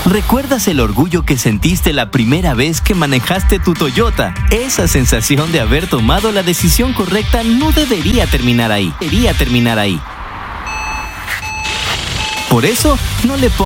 ¿Recuerdas el orgullo que sentiste la primera vez que manejaste tu Toyota? Esa sensación de haber tomado la decisión correcta no debería terminar ahí. Por eso, no le